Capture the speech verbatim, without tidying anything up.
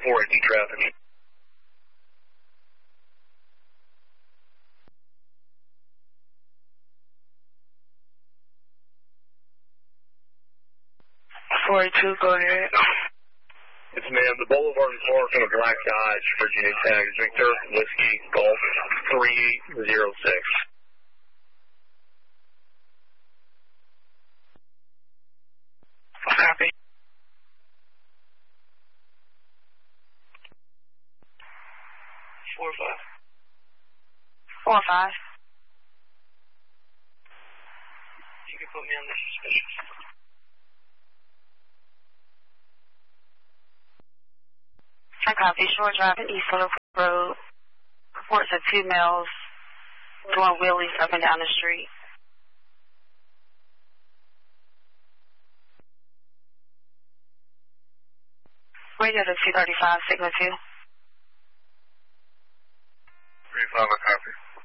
four eighty traffic. four eighty-two, go ahead. It's ma'am, the Boulevard is marked on a black Dodge Virginia tag. Victor Whiskey Golf three eight zero six. Copy. Four five. Four five. You can put me on the suspicious. I copy. Shore Drive and East Little Road. Reports of two males doing wheelies up and down the street. Radio to two thirty-five, signal two. three five, I copy.